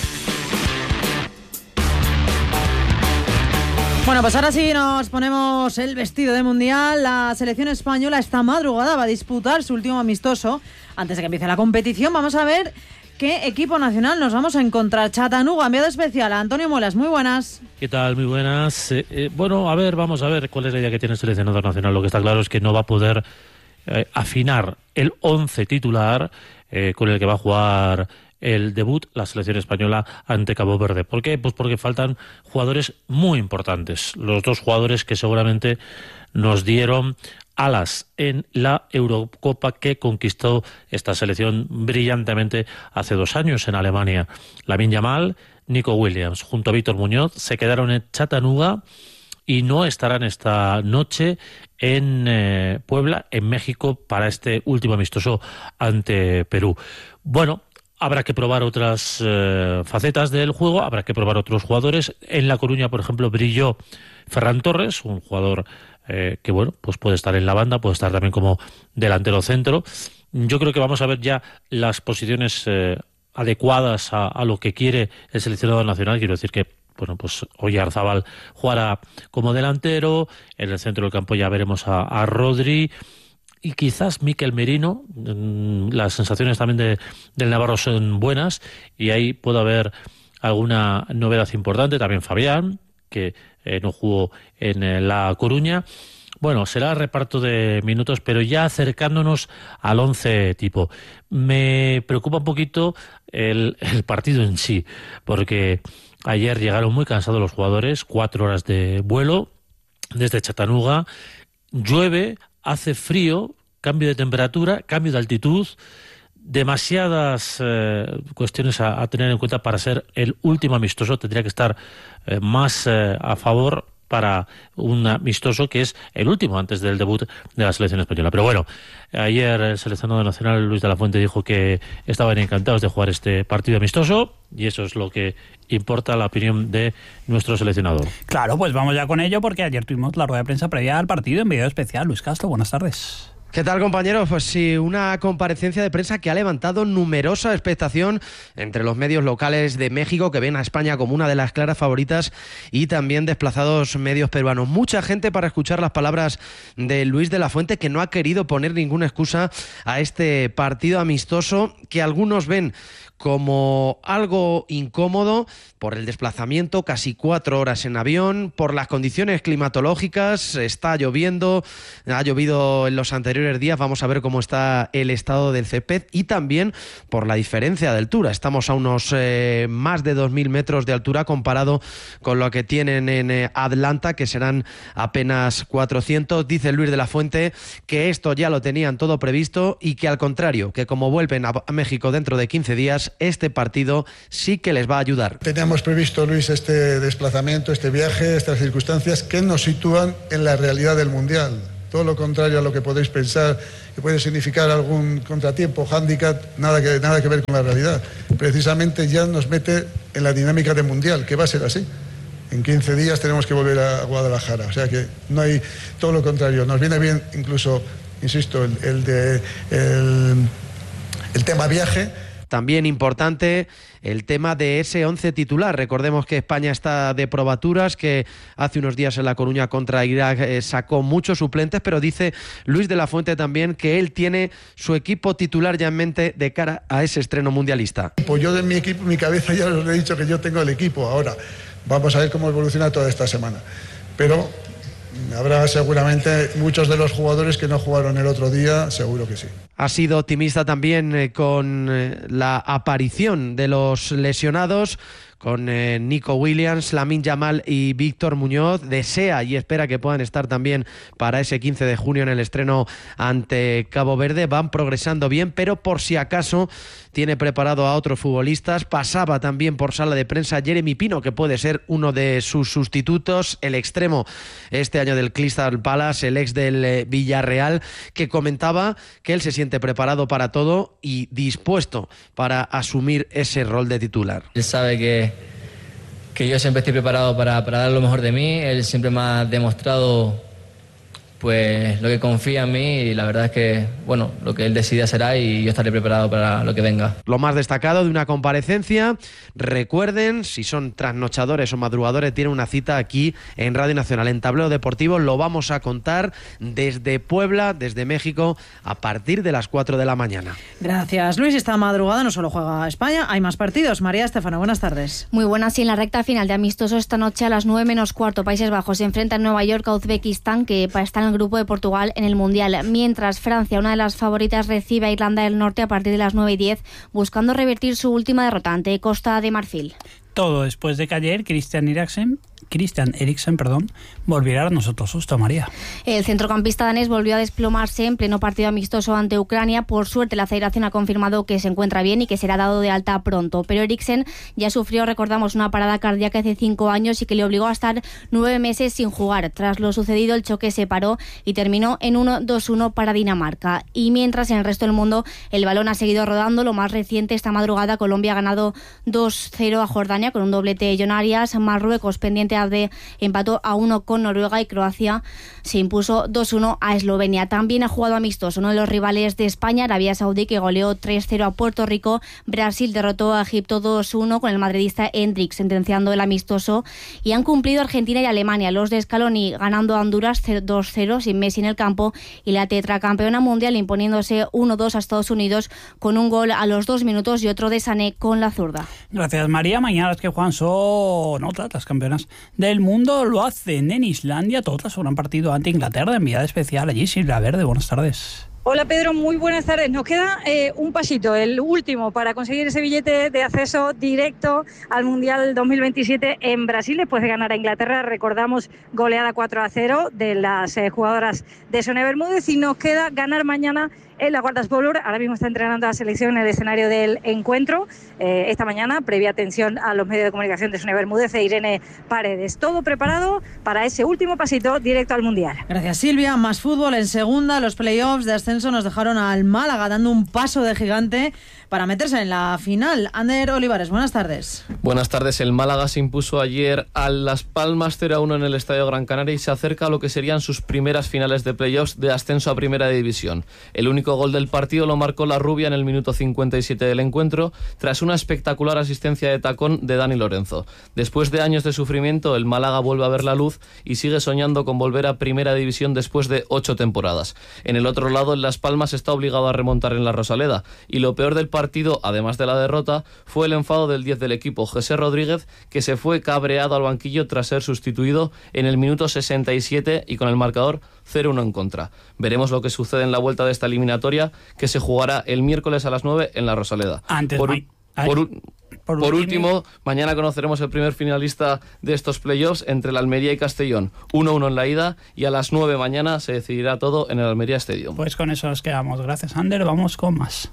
Bueno, pues ahora sí nos ponemos el vestido de mundial. La selección española esta madrugada va a disputar su último amistoso antes de que empiece la competición. Vamos a ver qué equipo nacional nos vamos a encontrar. Chattanooga, enviado especial a Antonio Muelas. Muy buenas. ¿Qué tal? Muy buenas. Bueno, vamos a ver cuál es la idea que tiene el seleccionador nacional. Lo que está claro es que no va a poder afinar el 11 titular con el que va a jugar el debut la selección española ante Cabo Verde. ¿Por qué? Pues porque faltan jugadores muy importantes. Los dos jugadores que seguramente nos dieron alas en la Eurocopa que conquistó esta selección brillantemente hace 2 años en Alemania. Lamine Yamal, Nico Williams, junto a Víctor Muñoz, se quedaron en Chattanooga y no estarán esta noche en Puebla, en México, para este último amistoso ante Perú. Bueno, habrá que probar otras facetas del juego, habrá que probar otros jugadores. En La Coruña, por ejemplo, brilló Ferran Torres, un jugador que bueno, pues puede estar en la banda, puede estar también como delantero centro. Yo creo que vamos a ver ya las posiciones adecuadas a lo que quiere el seleccionador nacional. Quiero decir que bueno, pues Oyarzábal jugará como delantero, en el centro del campo ya veremos a Rodri, y quizás Mikel Merino. Las sensaciones también del Navarro son buenas y ahí puede haber alguna novedad importante. También Fabián, que no jugó en La Coruña. Bueno, será reparto de minutos, pero ya acercándonos al 11 tipo. Me preocupa un poquito el partido en sí, porque ayer llegaron muy cansados los jugadores, 4 horas de vuelo desde Chattanooga, llueve, hace frío, cambio de temperatura, cambio de altitud, demasiadas cuestiones a tener en cuenta para ser el último amistoso. Tendría que estar más a favor para un amistoso que es el último antes del debut de la selección española. Pero bueno, ayer el seleccionador nacional Luis de la Fuente dijo que estaban encantados de jugar este partido amistoso y eso es lo que importa, la opinión de nuestro seleccionador. Claro, pues vamos ya con ello, porque ayer tuvimos la rueda de prensa previa al partido en video especial. Luis Castro, buenas tardes. ¿Qué tal, compañeros? Pues sí, una comparecencia de prensa que ha levantado numerosa expectación entre los medios locales de México, que ven a España como una de las claras favoritas, y también desplazados medios peruanos. Mucha gente para escuchar las palabras de Luis de la Fuente, que no ha querido poner ninguna excusa a este partido amistoso que algunos ven como algo incómodo por el desplazamiento, casi 4 horas en avión, por las condiciones climatológicas. Está lloviendo, ha llovido en los anteriores Euler Díaz, vamos a ver cómo está el estado del césped y también por la diferencia de altura. Estamos a unos más de 2.000 metros de altura comparado con lo que tienen en Atlanta, que serán apenas 400. Dice Luis de la Fuente que esto ya lo tenían todo previsto y que al contrario, que como vuelven a México dentro de 15 días, este partido sí que les va a ayudar. Teníamos previsto, Luis, este desplazamiento, este viaje, estas circunstancias que nos sitúan en la realidad del Mundial. Todo lo contrario a lo que podéis pensar, que puede significar algún contratiempo, hándicap, nada que ver con la realidad. Precisamente ya nos mete en la dinámica del Mundial, que va a ser así. En 15 días tenemos que volver a Guadalajara. O sea que no hay, todo lo contrario. Nos viene bien incluso, insisto, el tema viaje. También importante el tema de ese 11 titular. Recordemos que España está de probaturas, que hace unos días en La Coruña contra Irak sacó muchos suplentes, pero dice Luis de la Fuente también que él tiene su equipo titular ya en mente de cara a ese estreno mundialista. Pues yo de mi equipo, mi cabeza ya os he dicho que yo tengo el equipo. Ahora vamos a ver cómo evoluciona toda esta semana. Pero habrá seguramente muchos de los jugadores que no jugaron el otro día, seguro que sí. Ha sido optimista también con la aparición de los lesionados, con Nico Williams, Lamine Yamal y Víctor Muñoz. Desea y espera que puedan estar también para ese 15 de junio en el estreno ante Cabo Verde. Van progresando bien, pero por si acaso tiene preparado a otros futbolistas. Pasaba también por sala de prensa Jeremy Pino, que puede ser uno de sus sustitutos, el extremo este año del Crystal Palace, el ex del Villarreal, que comentaba que él se siente preparado para todo y dispuesto para asumir ese rol de titular. Él sabe que yo siempre estoy preparado para dar lo mejor de mí. Él siempre me ha demostrado pues lo que confía en mí y la verdad es que bueno, lo que él decida será y yo estaré preparado para lo que venga. Lo más destacado de una comparecencia, recuerden, si son trasnochadores o madrugadores, tienen una cita aquí en Radio Nacional, en Tablero Deportivo. Lo vamos a contar desde Puebla, desde México, a partir de las 4 de la mañana. Gracias, Luis. Esta madrugada no solo juega España, hay más partidos. María Estefano, buenas tardes. Muy buenas, y en la recta final de amistoso esta noche a las 9 menos cuarto, Países Bajos se enfrenta en Nueva York a Uzbekistán, que está en el grupo de Portugal en el Mundial, mientras Francia, una de las favoritas, recibe a Irlanda del Norte a partir de las 9:10, buscando revertir su última derrota ante Costa de Marfil. Todo después de que ayer Christian Eriksen, volviera a darnos otro susto, María. El centrocampista danés volvió a desplomarse en pleno partido amistoso ante Ucrania. Por suerte, la federación ha confirmado que se encuentra bien y que será dado de alta pronto. Pero Eriksen ya sufrió, recordamos, una parada cardíaca hace 5 años y que le obligó a estar 9 meses sin jugar. Tras lo sucedido, el choque se paró y terminó en 1-2-1 para Dinamarca. Y mientras en el resto del mundo el balón ha seguido rodando, lo más reciente, esta madrugada Colombia ha ganado 2-0 a Jordania con un doblete de John Arias. Marruecos, pendiente de empató a 1 con Noruega y Croacia se impuso 2-1 a Eslovenia. También ha jugado amistoso uno de los rivales de España, Arabia Saudí, que goleó 3-0 a Puerto Rico. Brasil derrotó a Egipto 2-1 con el madridista Hendrik sentenciando el amistoso. Y han cumplido Argentina y Alemania, los de Scaloni ganando a Honduras 2-0 sin Messi en el campo, y la tetracampeona mundial imponiéndose 1-2 a Estados Unidos con un gol a los 2 minutos y otro de Sané con la zurda. Gracias, María. Mañana las que juegan son otras campeonas del mundo. Lo hacen en Islandia, todas sobre un partido ante Inglaterra, enviada especial allí. Silvia Verde, buenas tardes. Hola Pedro, muy buenas tardes. Nos queda un pasito, el último, para conseguir ese billete de acceso directo al Mundial 2027 en Brasil, después de ganar a Inglaterra. Recordamos, goleada 4-0 de las jugadoras de Sonia Bermúdez, y nos queda ganar mañana en la Guardas Bowler. Ahora mismo está entrenando a la selección en el escenario del encuentro. Esta mañana, previa atención a los medios de comunicación de Sonia Bermúdez e Irene Paredes. Todo preparado para ese último pasito directo al Mundial. Gracias, Silvia. Más fútbol en segunda. Los playoffs de ascenso nos dejaron al Málaga dando un paso de gigante para meterse en la final. Ander Olivares, buenas tardes. Buenas tardes. El Málaga se impuso ayer a Las Palmas 0-1 en el Estadio Gran Canaria y se acerca a lo que serían sus primeras finales de playoffs de ascenso a Primera División. El único gol del partido lo marcó la rubia en el minuto 57 del encuentro, tras una espectacular asistencia de tacón de Dani Lorenzo. Después de años de sufrimiento, el Málaga vuelve a ver la luz y sigue soñando con volver a Primera División después de 8 temporadas. En el otro lado, el Las Palmas está obligado a remontar en la Rosaleda, y lo peor del partido, además de la derrota, fue el enfado del 10 del equipo, José Rodríguez, que se fue cabreado al banquillo tras ser sustituido en el minuto 67 y con el marcador 0-1 en contra. Veremos lo que sucede en la vuelta de esta eliminatoria, que se jugará el miércoles a las 9 en la Rosaleda. Por último, mañana conoceremos el primer finalista de estos playoffs entre el Almería y Castellón. 1-1 en la ida y a las 9 mañana se decidirá todo en el Almería Stadium. Pues con eso nos quedamos. Gracias, Ander. Vamos con más.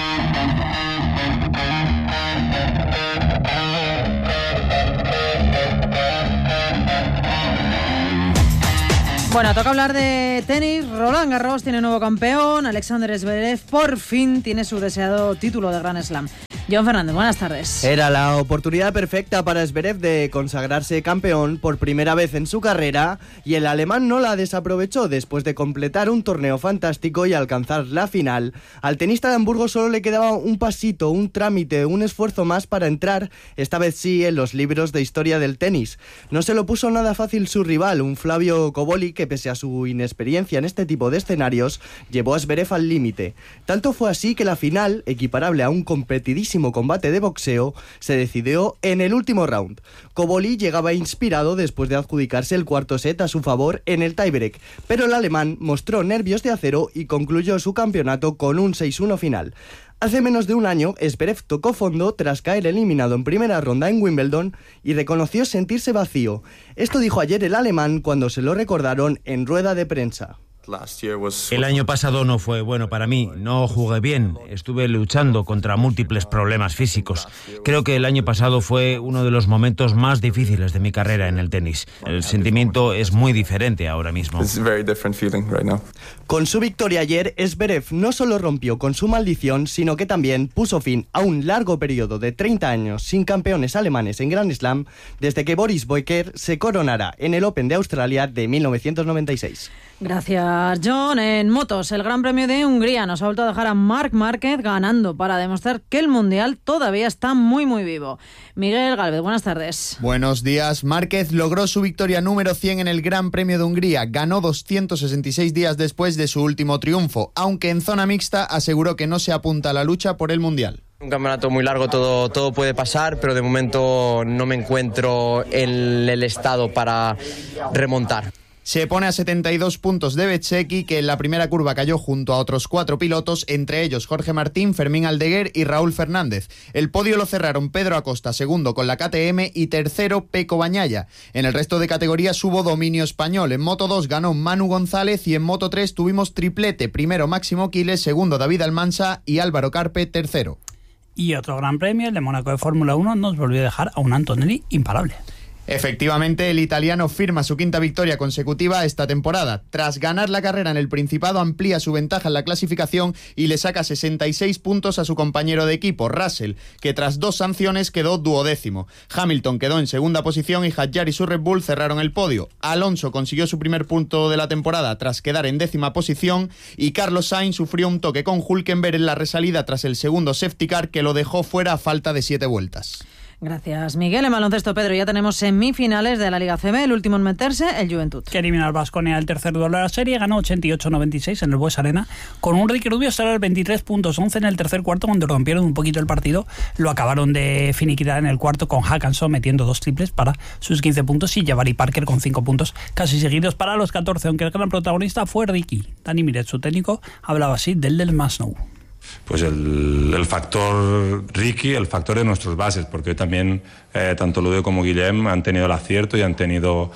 Bueno, toca hablar de tenis. Roland Garros tiene nuevo campeón. Alexander Zverev por fin tiene su deseado título de Grand Slam. John Fernández, buenas tardes. Era la oportunidad perfecta para Zverev de consagrarse campeón por primera vez en su carrera y el alemán no la desaprovechó después de completar un torneo fantástico y alcanzar la final. Al tenista de Hamburgo solo le quedaba un pasito, un trámite, un esfuerzo más para entrar, esta vez sí, en los libros de historia del tenis. No se lo puso nada fácil su rival, un Flavio Cobolli que pese a su inexperiencia en este tipo de escenarios, llevó a Zverev al límite. Tanto fue así que la final, equiparable a un competidísimo combate de boxeo, se decidió en el último round. Cobolli llegaba inspirado después de adjudicarse el cuarto set a su favor en el tiebreak, pero el alemán mostró nervios de acero y concluyó su campeonato con un 6-1 final. Hace menos de un año, Zverev tocó fondo tras caer eliminado en primera ronda en Wimbledon y reconoció sentirse vacío. Esto dijo ayer el alemán cuando se lo recordaron en rueda de prensa. El año pasado no fue bueno para mí, no jugué bien, estuve luchando contra múltiples problemas físicos. Creo que el año pasado fue uno de los momentos más difíciles de mi carrera en el tenis. El sentimiento es muy diferente ahora mismo. Con su victoria ayer, Zverev no solo rompió con su maldición, sino que también puso fin a un largo periodo de 30 años sin campeones alemanes en Grand Slam, desde que Boris Becker se coronara en el Open de Australia de 1996. Gracias, John. En motos, el Gran Premio de Hungría nos ha vuelto a dejar a Marc Márquez ganando para demostrar que el Mundial todavía está muy muy vivo. Miguel Gálvez, buenas tardes. Buenos días. Márquez logró su victoria número 100 en el Gran Premio de Hungría. Ganó 266 días después de su último triunfo, aunque en zona mixta aseguró que no se apunta a la lucha por el Mundial. Un campeonato muy largo, todo puede pasar, pero de momento no me encuentro en el estado para remontar. Se pone a 72 puntos de Bezzecchi, que en la primera curva cayó junto a otros 4 pilotos, entre ellos Jorge Martín, Fermín Aldeguer y Raúl Fernández. El podio lo cerraron Pedro Acosta, segundo con la KTM, y tercero Peco Bañaya. En el resto de categorías hubo dominio español. En Moto 2 ganó Manu González y en Moto 3 tuvimos triplete. Primero Máximo Quiles, segundo David Almansa y Álvaro Carpe, tercero. Y otro gran premio, el de Mónaco de Fórmula 1, nos volvió a dejar a un Antonelli imparable. Efectivamente, el italiano firma su quinta victoria consecutiva esta temporada. Tras ganar la carrera en el Principado, amplía su ventaja en la clasificación y le saca 66 puntos a su compañero de equipo, Russell, que tras 2 sanciones quedó duodécimo. Hamilton quedó en segunda posición y Hadjar y su Red Bull cerraron el podio. Alonso consiguió su primer punto de la temporada tras quedar en 10ª posición y Carlos Sainz sufrió un toque con Hülkenberg en la resalida tras el segundo safety car que lo dejó fuera a falta de 7 vueltas. Gracias, Miguel. En baloncesto, Pedro, ya tenemos semifinales de la Liga CB. El último en meterse, el Juventud. Que elimina al Baskonia el tercer duelo de la serie, ganó 88-96 en el Bues Arena, con un Ricky Rubio hasta el 23 puntos 11 en el tercer cuarto, cuando rompieron un poquito el partido. Lo acabaron de finiquitar en el cuarto con Hackanson metiendo 2 triples para sus 15 puntos y Jabari Parker con 5 puntos casi seguidos para los 14, aunque el gran protagonista fue Ricky. Dani Miret, su técnico, hablaba así del Masnou. Pues el factor Ricky, el factor de nuestros bases, porque también tanto Ludo como Guillem han tenido el acierto y han tenido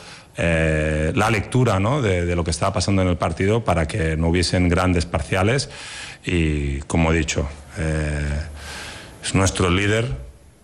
la lectura, ¿no?, de lo que estaba pasando en el partido para que no hubiesen grandes parciales y, como he dicho, es nuestro líder,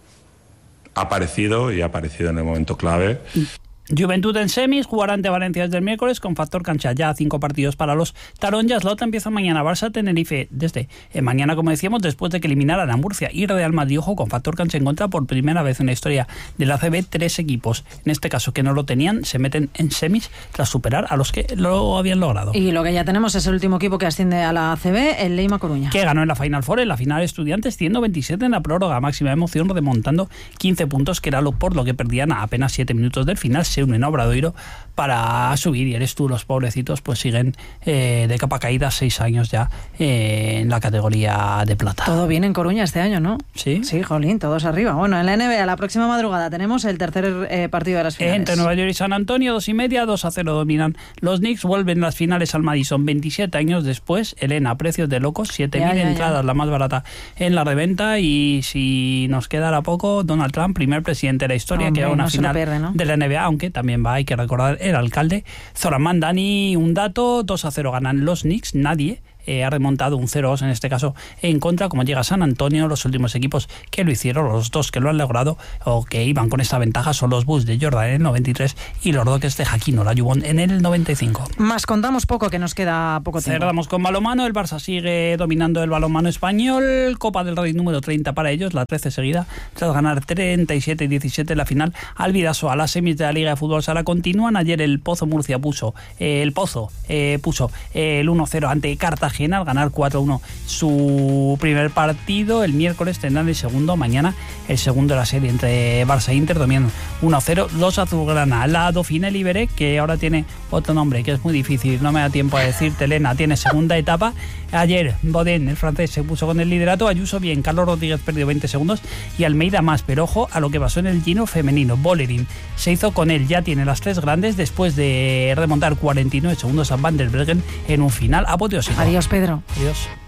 ha aparecido en el momento clave. Juventud en semis, jugará ante Valencia desde el miércoles con factor cancha ya 5 partidos para los taronjas. La otra empieza mañana, Barça-Tenerife desde mañana, como decíamos, después de que eliminaran a Murcia y Real Madrid, ojo, con factor cancha en contra por primera vez en la historia de la ACB. 3 equipos, en este caso que no lo tenían, se meten en semis tras superar a los que lo habían logrado. Y lo que ya tenemos es el último equipo que asciende a la ACB, el Leima Coruña, que ganó en la Final Four, en la final Estudiantes, 127 en la prórroga, máxima emoción, remontando 15 puntos, que era por lo que perdían a apenas 7 minutos del final. Irún en Obradoiro para subir, y eres tú, los pobrecitos pues siguen de capa caída 6 años ya en la categoría de plata. Todo bien en Coruña este año, ¿no? Sí. Sí, jolín, todos arriba. Bueno, en la NBA la próxima madrugada tenemos el tercer partido de las finales. Entre Nueva York y San Antonio, 2:30, 2-0 dominan los Knicks, vuelven las finales al Madison 27 años después. Elena, precios de locos, 7.000 entradas, la más barata en la reventa, y si nos quedara poco, Donald Trump, primer presidente de la historia, que va a una final de la NBA, aunque también va, hay que recordar, el alcalde Zoraman Dani. Un dato, 2-0 ganan los Knicks, nadie ha remontado un 0-2 en este caso en contra, como llega San Antonio. Los últimos equipos que lo hicieron, los dos que lo han logrado o que iban con esta ventaja, son los Bulls de Jordan en el 93 y los Rockets de Hakeem Olajuwon en el 95. Más contamos poco, que nos queda poco tiempo. Cerramos con balonmano. El Barça sigue dominando el balonmano español. Copa del Rey número 30 para ellos, la 13 seguida, tras ganar 37-17 en la final al Bidasoa. Las semis de la Liga de Fútbol Sala continúan. Ayer el Pozo Murcia puso el 1-0 ante Cartagena al ganar 4-1 su primer partido. El miércoles tendrán el segundo, mañana el segundo de la serie entre Barça e Inter, dominan 1-0 los azulgrana. La Dauphiné Libéré, que ahora tiene otro nombre que es muy difícil, no me da tiempo a decirte, Elena, tiene segunda etapa. Ayer Bodén, el francés, se puso con el liderato, Ayuso bien, Carlos Rodríguez perdió 20 segundos y Almeida más, pero ojo a lo que pasó en el Giro femenino. Bolerín se hizo con él, ya tiene las 3 grandes después de remontar 49 segundos a Van der Breggen en un final apoteósico. Adiós, Pedro. Adiós.